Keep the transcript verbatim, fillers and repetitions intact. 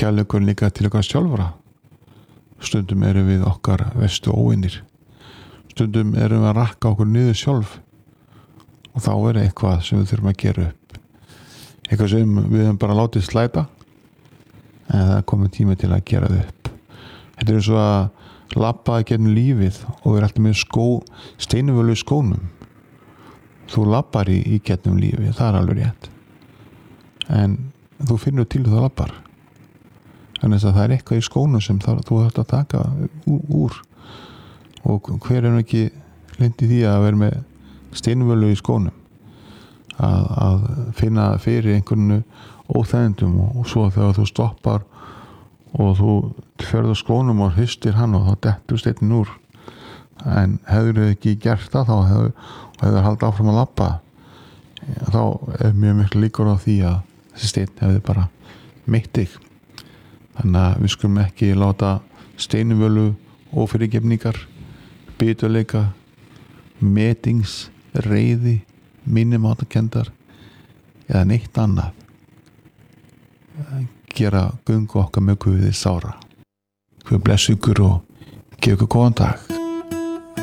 kærleikur líka til okkar sjálfra. Stundum erum við okkar verstu óvinir. Stundum erum við að rakka okkur niður sjálf og þá er eitthvað sem við þurfum að gera upp. Eitthvað sem við höfum bara látið slæta en það er komið tími til að gera það upp. Þetta er eins og að labba gegnum lífið og er alltaf með skó, steinuvölu í skónum. Þú labbar í, í gegnum lífið, það er alveg rétt. En þú finnur til þú labbar. Þannig að það er eitthvað í skónum sem það, þú þarft að taka úr. Og hver er ekki lent í því að vera með steinuvölu í skónum? Að, að finna fyrir einhvernu óþægindum og, og svo þegar þú stoppar og þú ferð á skónum og hristir hann og þá dettur steinin úr. En hefur þau ekki gert það þá hefur þau haldið áfram að labba, þá er mjög miklu líkur á því að þessi steinn hefði bara meitt þig. Þannig að við skulum ekki láta steinuvölu, ófyrirgefningar, biturleika, metings, reiði, minnimátakendar eða neitt annað gera göngu okkar með Guði sára. Guð blessi ykkur og gefa ykkur góðan dag.